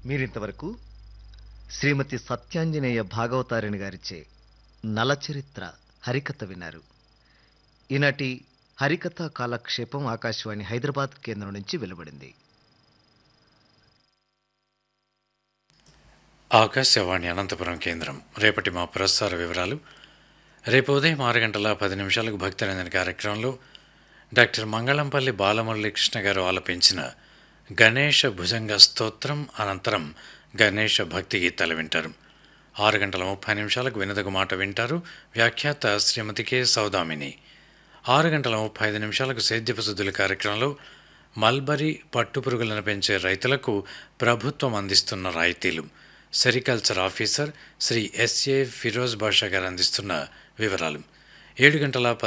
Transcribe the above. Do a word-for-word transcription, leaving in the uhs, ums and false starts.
మీరింతవరకు శ్రీమతి సత్యాంజనేయ భాగవతారిణి గారిచే నలచరిత్ర హరికథ విన్నారు. ఈనాటి హరికథా కాలక్షేపం ఆకాశవాణి హైదరాబాద్ కేంద్రం నుంచి వెలువడింది. ఆకాశవాణి అనంతపురం కేంద్రం. రేపటి మా ప్రసార వివరాలు. రేపు ఉదయం ఆరు గంటల పది నిమిషాలకు భక్తిరంజన కార్యక్రమంలో డాక్టర్ మంగళంపల్లి బాలమురళీకృష్ణ గారు ఆలపించిన గణేష భుజంగ స్తోత్రం అనంతరం గణేష భక్తి గీతాలు వింటారు. ఆరు గంటల ముప్పై నిమిషాలకు వినదగు మాట వింటారు. వ్యాఖ్యాత శ్రీమతి కె సౌదామిని. ఆరు గంటల ముప్పై ఐదు నిమిషాలకు సేద్యపు శుద్ధుల కార్యక్రమంలో మల్బరీ పట్టుపురుగులను పెంచే రైతులకు ప్రభుత్వం అందిస్తున్న రాయితీలు, sericulture officer Shri SA Firoz బాషా గారు అందిస్తున్న వివరాలు. ఏడు గంటల